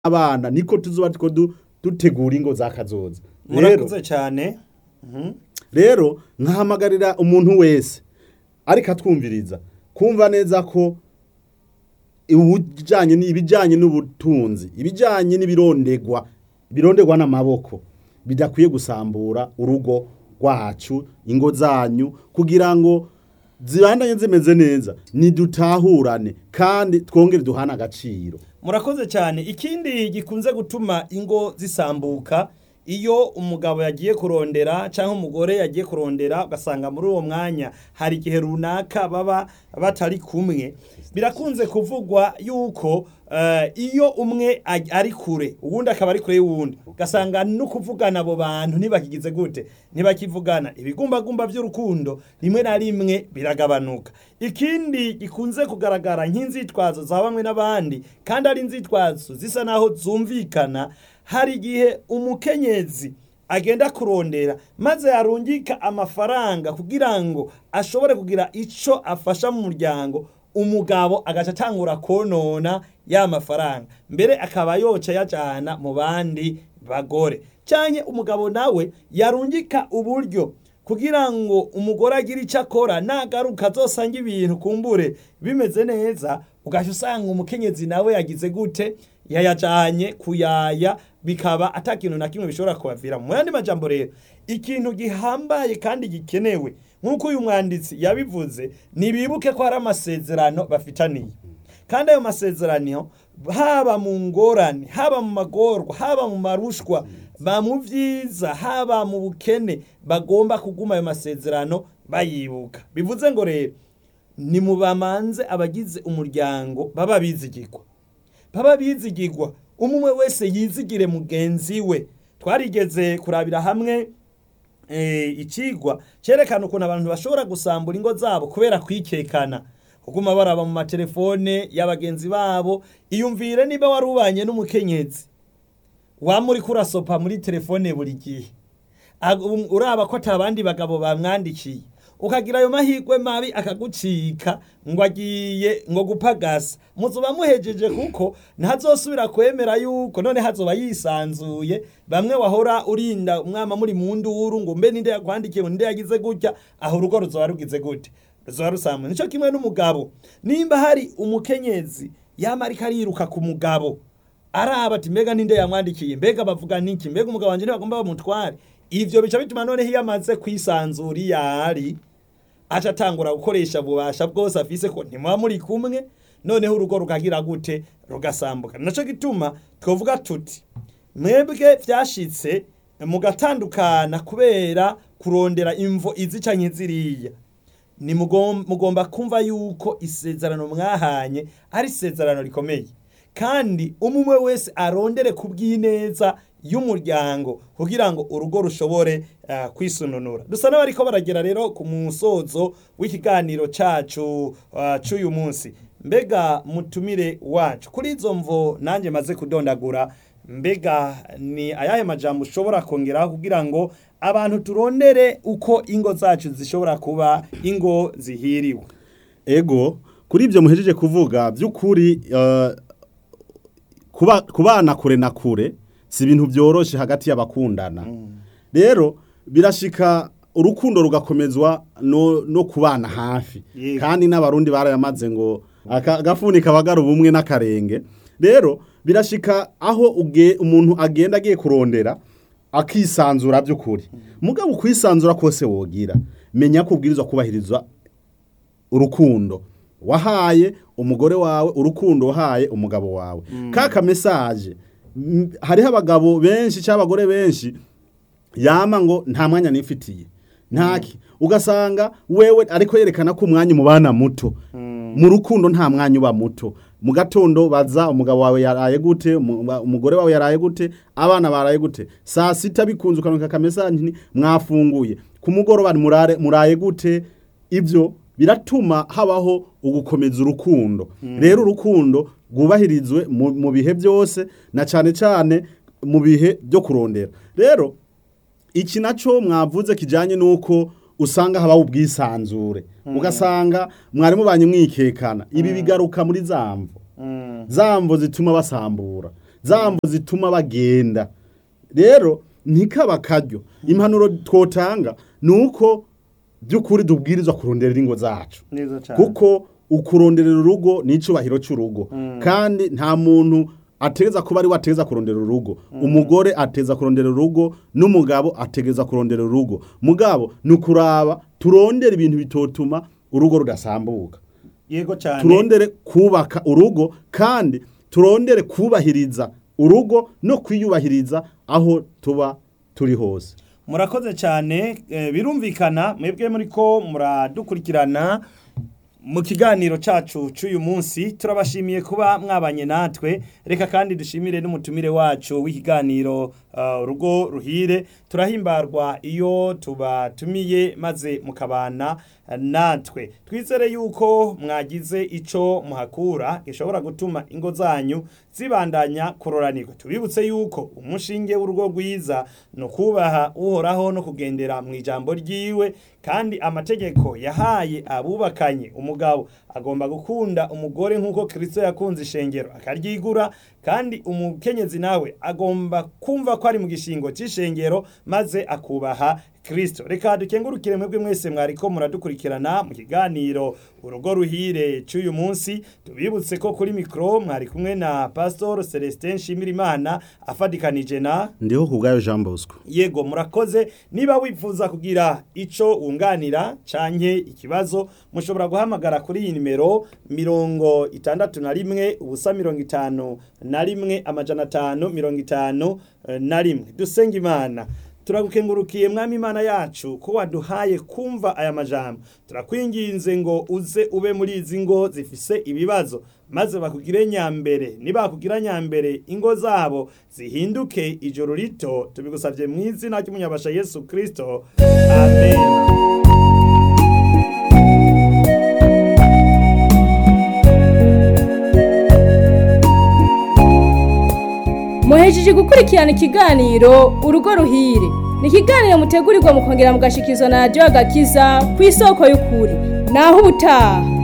abana niko tuzoba dutegura ingo za kazoza. Murakoze cyane. Rero nkahamagarira umuntu wese ariko atwumviriza kumva neza ko ibijanye n'ubutunzi, ibijanye birondegwa n'amaboko bidakwiye gusambura urugo rwacu, ingo zanyu, kugira ngo zibandanye zimeze neza, nidutahurane kandi twongere duhana agaciro. Murakoze cyane. Ikindi gikunze gutuma ingo zisambuka, iyo umugabo yagiye kurondera cyangwa umugore yagiye kurondera, ugasanga muri uwo mwanya hari igihe runaka baba batari kumwe, birakunze kuvugwa yuko iyo umwe ari kure uwundi akaba ari kure y'uwundi, ugasanga no kuvugana abo bantu ntibakigize gute, ntibakivugana, ibigumbagumba by'urukundo rimwe na rimwe biragabanuka. Ikindi gikunze kugaragara nk'inzitwazo za bamwe n'abandi, kandi ari inzitwazo zisa naho zumvikana, hari igihe umukenyezi agenda kurondera maze yarungika amafaranga kugira ngo ashobore kugira ico afasha mu muryango, umugabo agaca atangura konona ya mafaranga, mbere akaba yoca yajana mu bandi bagore. Canke umugabo nawe yarungika uburyo kugira ngo umugore agire ico akora, nagaruka azosanga ibintu kumbure bimeze neza, ugaca usanga umukenyezi nawe yagize gute, yayajanye kuyaya, bikaba atakintu na kimwe bishobora kubavira. Mu yandi majambo rero, ikintu gihambaye kandi gikenewe nk'uko uyu mwanditsi yabivuze, nibibuke ko hari amasezerano bafitaniye, kandi ayo masezerano haba mu ngorane, haba mu magorwa, haba mu marushwa, ba mu vyiza, haba mu bukene, bagomba kuguma ayo masezerano bayibuka. Bivuze ngo rero ni mu bamanze abagize umuryango baba bizigirwa, umwe wese yizigire mugenzi we. Twarigeze kurabira hamwe icigwa cerekana ukuntu abantu bashobora gusambura ingo zabo kubera kwikekana, kuguma baraba mu matelefone y'abagenzi babo. Iyumvire niba warubanye n'umukenyezi wamuri kurasopa muri telefone buri gihe, uraba ko atabandi bagabo bamwandikiye, ukagira ayo mahirwe mabi akagucika ngo agiye ngo gupagasa, muzoba muhejeje, kuko ntazosubira kwemera yuko none hazoba yisanzuye. Bamwe wahora urinda umwama muri mu nduru ngo mbe ninde yakwandikiye, ninde yagize gutya, aho urugo ruzoba rugize gute, ruzoba rusamwe. Nico kimwe n'umugabo, nimba hari umukenyezi yama ariko ariruka ku mugabo araba ati mbega ninde yamwandikiye, mbega bavuga niki, mbega umugabo wanje ntibagomba bamutware, ivyo bica bituma none hiyamaze kwisanzura yari aca atangura gukoresha bubasha bwose afise ko ntimuba muri kumwe, noneho urugo rukagira gute, rugasambuka. Naco gituma twovuga tuti mwebwe vyashitse mugatandukana kubera kurondera imvo izi canke ziriya, ni mugomba kumva yuko isezerano mwahanye ari isezerano rikomeye, kandi umwe wese arondere kubw'ineza y'umuryango kugira ngo urugo rushobore kwisununura. Dusa n'abariko baragera rero ku musozo w'ikiganiro cacu c'uyu munsi. Mbega mutumire wacu, kuri izo mvo nanje maze kudondagura, mbega ni ayahe majambo ushobora kongeraho kugira ngo abantu turondere uko ingo zacu zishobora kuba ingo zihiriwe? Ego, kuri ivyo muhejeje kuvuga by'ukuri, kubana kure na kure si ibintu byoroshe hagati y'abakundana. Rero birashika urukundo rugakomezwa no kubana hafi. Kandi n'abarundi barayamaze ngo agafuni kabagara ubumwe n'akarenge. Rero birashika aho umuntu agenda agiye kurondera akisanzura by'ukuri. Mugabo kwisanzura kose wogira, menya ko ubwirizwa kubahirizwa urukundo wahaye umugore wawe, urukundo wahaye umugabo wawe. Kaka message hariho abagabo benshi cyangwa abagore benshi yama ngo nta mwanya nifitiye ntaki, ugasanga wewe ariko yerekana ko umwanya umubana muto, mu rukundo nta mwanya uba muto. Mu gatondo baza umugabo wawe yaraye gute, umugore wawe yaraye gute, abana baraye gute, saa sita bikunze ukanuka kamesanyi mwafunguye, ku mugoroba muraye gute. Ibyo biratuma habaho ugukomeza urukundo. Rero urukundo rwubahirizwe mu bihe byose, na cyane cyane mu bihe byo kurondera. Rero iki naco mwavuze kijanye nuko usanga habaho ubwisanzure, ugasanga mwarimu banye mwikekana. Ibi bigaruka muri zamvo zituma basambura. zambo zituma bagenda. Rero ntikaba karyo impanuro twotanga nuko by'ukuri dubwirizwa kuronderera ingo zacu, kuko ukuronderera urugo n'icubahiro cy'urugo, kandi nta muntu ategeza kuba ari wategeza kurondera urugo. Umugore ateza kurondera urugo, n'umugabo ategeza kurondera urugo. Mugabo nukuraba turondera ibintu bitotuma urugo rudasambuka. Yego cyane. Turondere kubaka urugo, kandi turondere kubahiriza urugo no kwiyubahiriza aho tuba turi hose. Murakoze cyane, birumvikana mwebwe muriko muradukurikirana mu kiganiro cacu cy'uyu munsi. Turabashimiye kuba mwabanye natwe. Reka kandi dushimire n'umutumire wacu w'ikiganiro urugo ruhire. Turahimbarwa iyo tubatumiye maze mukabana natwe. Twizere yuko mwagize ico muhakura gishobora gutuma ingo zanyu zibandanya kuroranirwa. Tubibutse yuko umushinge w'urugo rwiza no kubaha uhoraho no kugendera mu ijambo ryiwe, kandi amategeko yahaye abubakanye. Umugabo agomba gukunda umugore nk'uko Kristo yakunze ishengero akaryigura, kandi umukenyezi nawe agomba kumva ko ari mu gishingo c'ishengero maze akubaha Kristo. Reka dukengurukire mwebwe mwese mwariko muradukurikirana mu kiganiro urugo ruhire cy'uyu munsi. Tubibutse ko kuri mikro mwari kumwe na Pastor Celestin Shimirimana afadikanije na Ndiho kubgayo Jean Bosco. Yego, murakoze. Niba wifuza kugira ico wunganira canke ikibazo, mushobora guhamagara kuri iyi nimero 61 ubusa 51 amajana 551. Dusenga Imana. Turagukengurukiye mwami Imana yacu ko waduhaye kumva aya majambo. Turakwinginze ngo uze ube muri izi ngo zifise ibibazo, maze bakugire nyambere. Niba kugira nyambere ingo zabo zihinduke ijoro rito, tubigusavye mu izina ry'umunyabasha Yesu Kristo. Amen. Muhejeje gukurikirana ikiganiro urugo ruhire. Ni ikiganiro mutegurirwa mukongera mugashikizwa na Radio Agakiza ku isoko y'ukuri. Naho ubutaha.